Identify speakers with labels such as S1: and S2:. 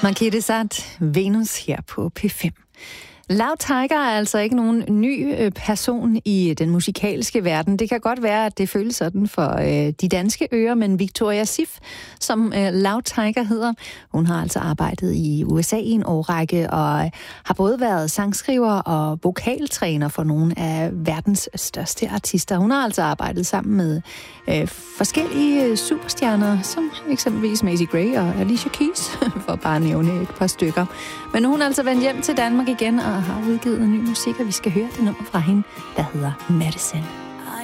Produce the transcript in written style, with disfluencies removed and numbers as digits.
S1: Marquette de Sade, Venus her på P5. Loud Tiger er altså ikke nogen ny person i den musikalske verden. Det kan godt være, at det føles sådan for de danske ører, men Victoria Sif, som Loud Tiger hedder, hun har altså arbejdet i USA i en årrække og har både været sangskriver og vokaltræner for nogle af verdens største artister. Hun har altså arbejdet sammen med forskellige superstjerner, som eksempelvis Macy Gray og Alicia Keys, for bare at nævne et par stykker. Men hun er altså vendt hjem til Danmark igen og har udgivet ny musik, og vi skal høre det nummer fra hende, der hedder Madison.